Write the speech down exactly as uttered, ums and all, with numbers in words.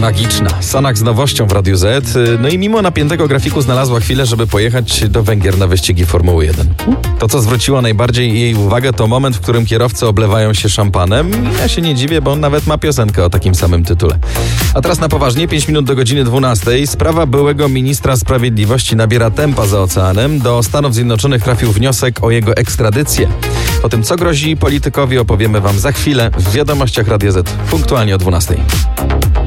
magiczna. Sanak z nowością w Radiu Z. No i mimo napiętego grafiku znalazła chwilę, żeby pojechać do Węgier na wyścigi Formuły jeden. To, co zwróciło najbardziej jej uwagę, to moment, w którym kierowcy oblewają się szampanem. Ja się nie dziwię, bo on nawet ma piosenkę o takim samym tytule. A teraz na poważnie, pięć minut do godziny dwunastej. Sprawa byłego ministra sprawiedliwości nabiera tempa za oceanem. Do Stanów Zjednoczonych trafił wniosek o jego ekstradycję. O tym, co grozi politykowi, opowiemy wam za chwilę w wiadomościach Radia Z, punktualnie o dwunastej.